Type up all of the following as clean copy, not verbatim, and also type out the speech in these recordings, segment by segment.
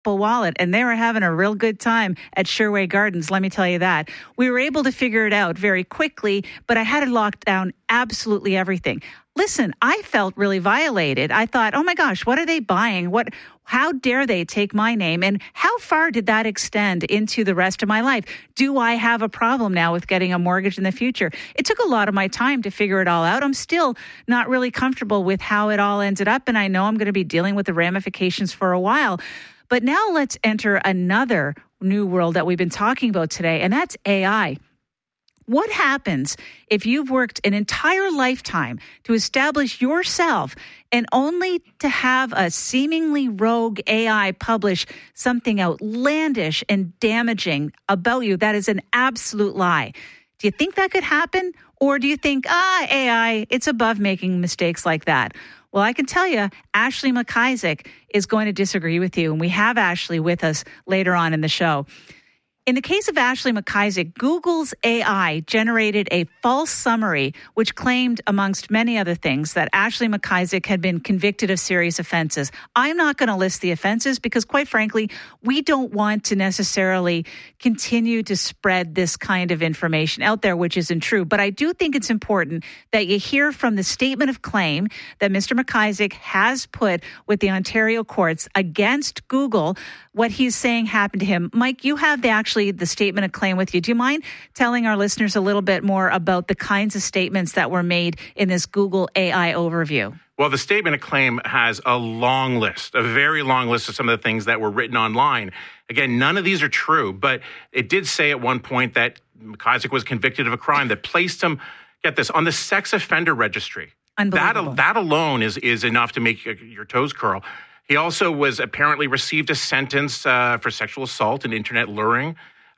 wallet, and they were having a real good time at Sherway Gardens, let me tell you that. We were able to figure it out very quickly, but I had to lock down absolutely everything. Listen, I felt really violated. I thought, oh my gosh, what are they buying? How dare they take my name? And how far did that extend into the rest of my life? Do I have a problem now with getting a mortgage in the future? It took a lot of my time to figure it all out. I'm still not really comfortable with how it all ended up, and I know I'm going to be dealing with the ramifications for a while. But now let's enter another new world that we've been talking about today, and that's AI. What happens if you've worked an entire lifetime to establish yourself and only to have a seemingly rogue AI publish something outlandish and damaging about you that is an absolute lie? Do you think that could happen? Or do you think, AI, it's above making mistakes like that? Well, I can tell you, Ashley McIsaac is going to disagree with you, and we have Ashley with us later on in the show. In the case of Ashley McIsaac, Google's AI generated a false summary which claimed, amongst many other things, that Ashley McIsaac had been convicted of serious offenses. I'm not going to list the offenses because, quite frankly, we don't want to necessarily continue to spread this kind of information out there, which isn't true. But I do think it's important that you hear from the statement of claim that Mr. McIsaac has put with the Ontario courts against Google, what he's saying happened to him. Mike, you have the statement of claim with you. Do you mind telling our listeners a little bit more about the kinds of statements that were made in this Google AI overview? Well, the statement of claim has a long list, a very long list of some of the things that were written online. Again, none of these are true, but it did say at one point that McIsaac was convicted of a crime that placed him, get this, on the sex offender registry. Unbelievable. That alone is enough to make your toes curl. He also apparently received a sentence for sexual assault and internet luring.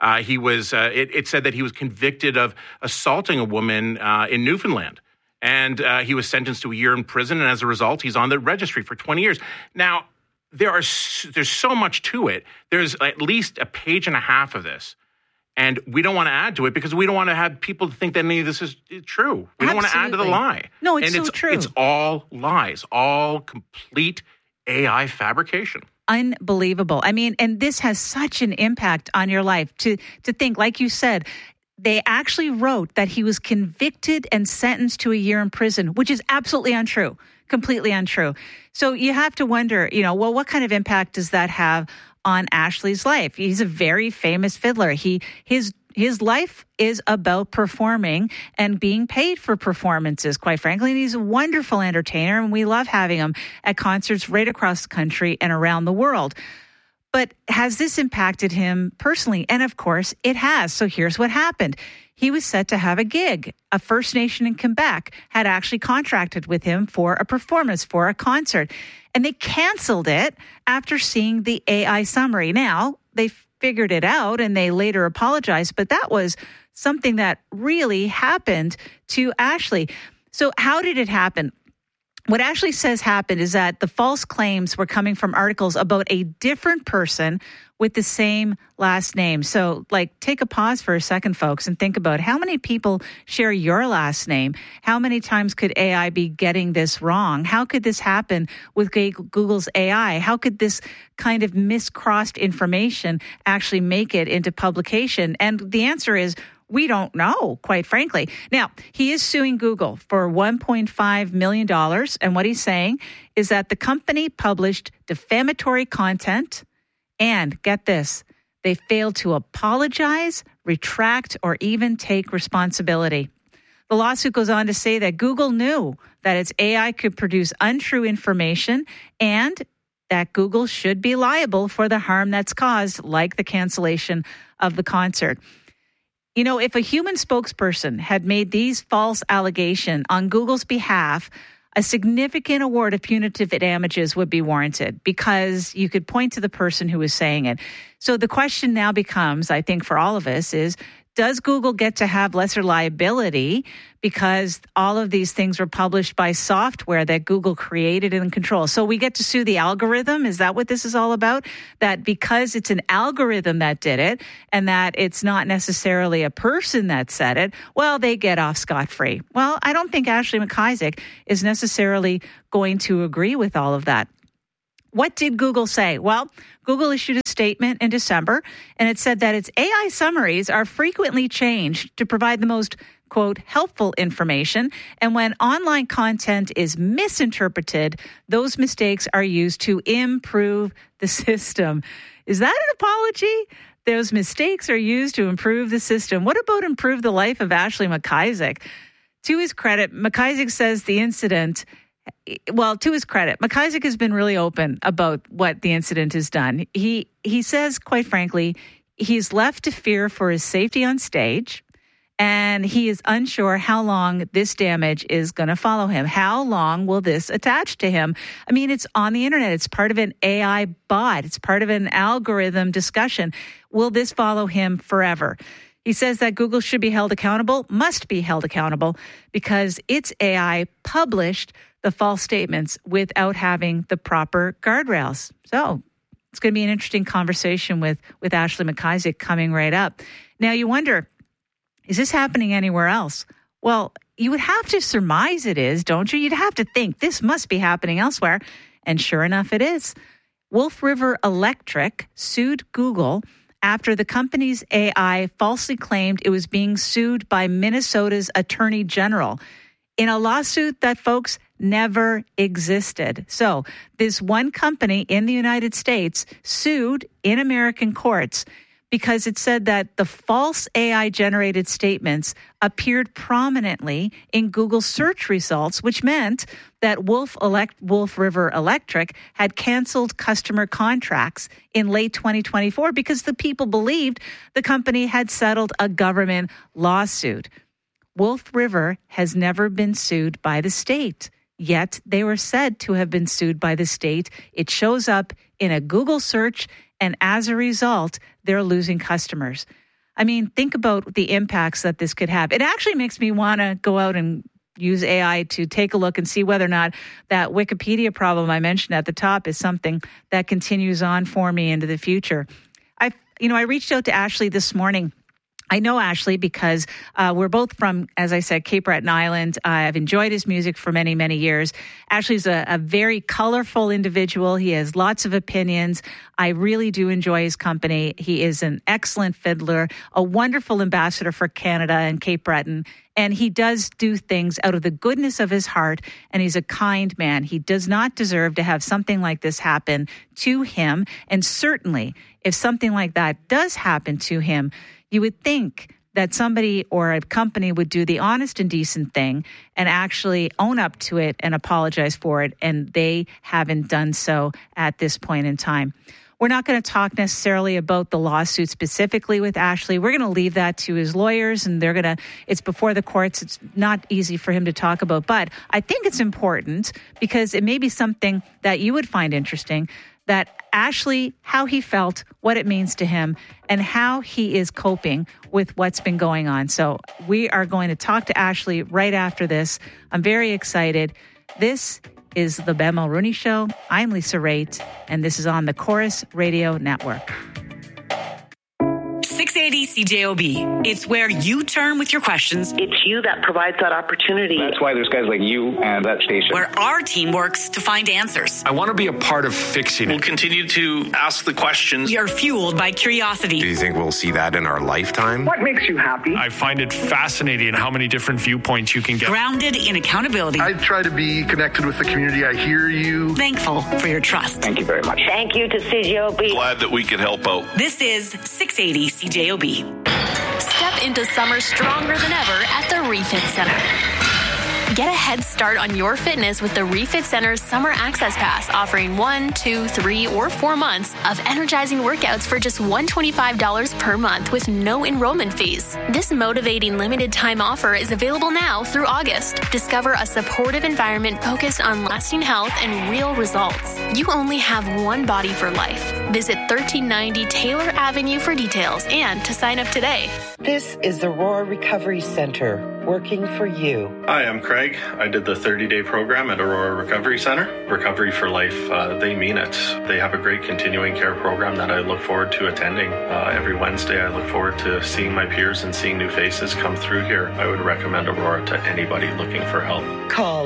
It said that he was convicted of assaulting a woman in Newfoundland. And he was sentenced to a year in prison. And as a result, he's on the registry for 20 years. Now, there's so much to it. There's at least a page and a half of this. And we don't want to add to it because we don't want to have people think that any of this is true. We don't want to add to the lie. No, it's so true. It's all lies, all complete AI fabrication. Unbelievable. I mean, and this has such an impact on your life to think, like you said, they actually wrote that he was convicted and sentenced to a year in prison, which is absolutely untrue, completely untrue. So you have to wonder, well, what kind of impact does that have on Ashley's life? He's a very famous fiddler. His life is about performing and being paid for performances, quite frankly. And he's a wonderful entertainer, and we love having him at concerts right across the country and around the world. But has this impacted him personally? And of course, it has. So here's what happened. He was set to have a gig. A First Nation in Quebec had actually contracted with him for a performance, for a concert. And they canceled it after seeing the AI summary. Now, they figured it out and they later apologized, but that was something that really happened to Ashley. So how did it happen? What Ashley says happened is that the false claims were coming from articles about a different person with the same last name. So, take a pause for a second, folks, and think about how many people share your last name. How many times could AI be getting this wrong? How could this happen with Google's AI? How could this kind of miscrossed information actually make it into publication? And the answer is, we don't know, quite frankly. Now, he is suing Google for $1.5 million. And what he's saying is that the company published defamatory content and, get this, they failed to apologize, retract, or even take responsibility. The lawsuit goes on to say that Google knew that its AI could produce untrue information and that Google should be liable for the harm that's caused, like the cancellation of the concert. If a human spokesperson had made these false allegations on Google's behalf, a significant award of punitive damages would be warranted because you could point to the person who was saying it. So the question now becomes, I think for all of us, is does Google get to have lesser liability because all of these things were published by software that Google created and controls? So we get to sue the algorithm? Is that what this is all about? That because it's an algorithm that did it and that it's not necessarily a person that said it, well, they get off scot-free. Well, I don't think Ashley McIsaac is necessarily going to agree with all of that. What did Google say? Well, Google issued a statement in December, and it said that its AI summaries are frequently changed to provide the most, quote, helpful information. And when online content is misinterpreted, those mistakes are used to improve the system. Is that an apology? Those mistakes are used to improve the system. What about improve the life of Ashley McIsaac? To his credit, McIsaac says the incident... Well, to his credit, McIsaac has been really open about what the incident has done. He says, quite frankly, he's left to fear for his safety on stage, and he is unsure how long this damage is going to follow him. How long will this attach to him? I mean, it's on the internet. It's part of an AI bot. It's part of an algorithm discussion. Will this follow him forever? He says that Google should be held accountable, must be held accountable, because its AI published the false statements without having the proper guardrails. So it's going to be an interesting conversation with Ashley McIsaac coming right up. Now, you wonder, is this happening anywhere else? Well, you would have to surmise it is, don't you? You'd have to think this must be happening elsewhere. And sure enough, it is. Wolf River Electric sued Google after the company's AI falsely claimed it was being sued by Minnesota's Attorney General in a lawsuit that, folks, never existed. So this one company in the United States sued in American courts because it said that the false AI-generated statements appeared prominently in Google search results, which meant that Wolf River Electric had canceled customer contracts in late 2024 because the people believed the company had settled a government lawsuit. Wolf River has never been sued by the state, yet they were said to have been sued by the state. It shows up in a Google search, and as a result, they're losing customers. I mean, think about the impacts that this could have. It actually makes me want to go out and use AI to take a look and see whether or not that Wikipedia problem I mentioned at the top is something that continues on for me into the future. I reached out to Ashley this morning. I know Ashley because we're both from, as I said, Cape Breton Island. I've enjoyed his music for many, many years. Ashley's a very colorful individual. He has lots of opinions. I really do enjoy his company. He is an excellent fiddler, a wonderful ambassador for Canada and Cape Breton. And he does do things out of the goodness of his heart, and he's a kind man. He does not deserve to have something like this happen to him. And certainly, if something like that does happen to him, you would think that somebody or a company would do the honest and decent thing and actually own up to it and apologize for it, and they haven't done so at this point in time. We're not going to talk necessarily about the lawsuit specifically with Ashley. We're going to leave that to his lawyers, and it's before the courts. It's not easy for him to talk about, but I think it's important because it may be something that you would find interesting, that Ashley, how he felt, what it means to him, and how he is coping with what's been going on. So we are going to talk to Ashley right after this. I'm very excited. This is the Ben Mulroney Show. I'm Lisa Raitt, and this is on the Chorus Radio Network. 680 CJOB. It's where you turn with your questions. It's you that provides that opportunity. That's why there's guys like you and that station. Where our team works to find answers. I want to be a part of fixing it. We'll continue to ask the questions. We are fueled by curiosity. Do you think we'll see that in our lifetime? What makes you happy? I find it fascinating how many different viewpoints you can get. Grounded in accountability. I try to be connected with the community. I hear you. Thankful for your trust. Thank you very much. Thank you to CJOB. Glad that we could help out. This is 680 CJOB. Step into summer stronger than ever at the Refit Center. Get a head start on your fitness with the Refit Center's Summer Access Pass, offering 1, 2, 3, or 4 months of energizing workouts for just $125 per month with no enrollment fees. This motivating limited time offer is available now through August. Discover a supportive environment focused on lasting health and real results. You only have one body for life. Visit 1390 Taylor Avenue for details and to sign up today. This is Aurora Recovery Center, working for you. Hi, I'm Craig. I did the 30-day program at Aurora Recovery Center. Recovery for Life, they mean it. They have a great continuing care program that I look forward to attending. Every Wednesday, I look forward to seeing my peers and seeing new faces come through here. I would recommend Aurora to anybody looking for help. Call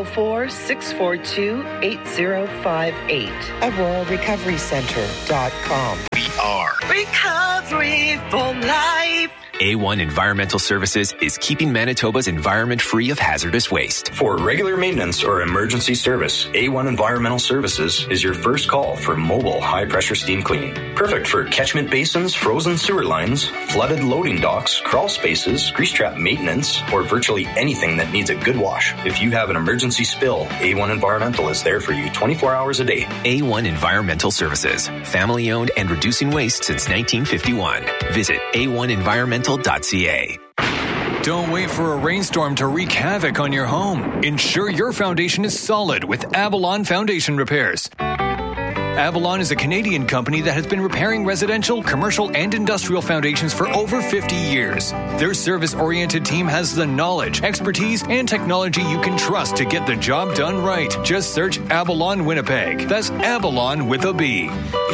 204-642-8058. AuroraRecoveryCenter.com. We are Recovery for Life. A1 Environmental Services is keeping Manitoba's environment free of hazardous waste. For regular maintenance or emergency service, A1 Environmental Services is your first call for mobile high-pressure steam cleaning. Perfect for catchment basins, frozen sewer lines, flooded loading docks, crawl spaces, grease trap maintenance, or virtually anything that needs a good wash. If you have an emergency spill, A1 Environmental is there for you 24 hours a day. A1 Environmental Services, family-owned and reducing waste since 1951. Visit A1Environmental.ca. Don't wait for a rainstorm to wreak havoc on your home. Ensure your foundation is solid with Avalon Foundation Repairs. Avalon is a Canadian company that has been repairing residential, commercial, and industrial foundations for over 50 years. Their service-oriented team has the knowledge, expertise, and technology you can trust to get the job done right. Just search Avalon Winnipeg. That's Avalon with a B.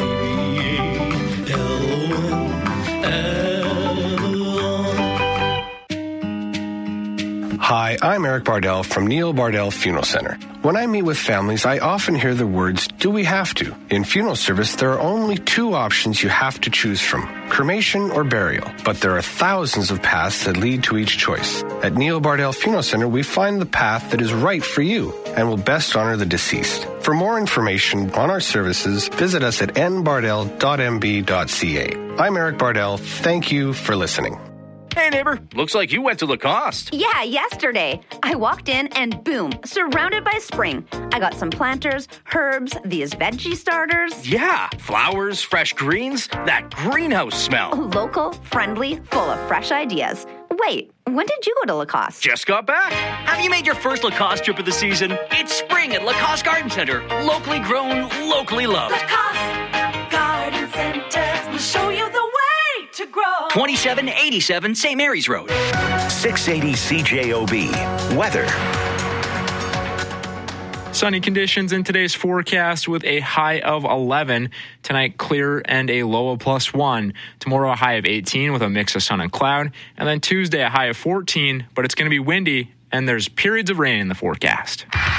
Hi, I'm Eric Bardell from Neil Bardell Funeral Center. When I meet with families, I often hear the words, do we have to? In funeral service, there are only two options you have to choose from, cremation or burial. But there are thousands of paths that lead to each choice. At Neil Bardell Funeral Center, we find the path that is right for you and will best honor the deceased. For more information on our services, visit us at nbardell.mb.ca. I'm Eric Bardell. Thank you for listening. Hey, neighbor. Looks like you went to Lacoste. Yeah, yesterday. I walked in and boom, surrounded by spring. I got some planters, herbs, these veggie starters. Yeah, flowers, fresh greens, that greenhouse smell. Local, friendly, full of fresh ideas. Wait, when did you go to Lacoste? Just got back. Have you made your first Lacoste trip of the season? It's spring at Lacoste Garden Center. Locally grown, locally loved. Lacoste Garden Center will show you the way to grow. 2787 St. Mary's Road. 680 CJOB. Weather. Sunny conditions in today's forecast with a high of 11. Tonight, clear and a low of +1. Tomorrow, a high of 18 with a mix of sun and cloud. And then Tuesday, a high of 14, but it's going to be windy and there's periods of rain in the forecast.